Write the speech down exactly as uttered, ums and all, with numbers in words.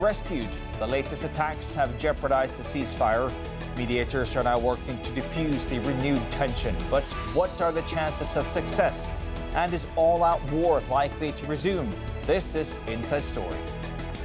rescued. The latest attacks have jeopardized the ceasefire. Mediators are now working to defuse the renewed tension. But what are the chances of success? And is all-out war likely to resume? This is Inside Story.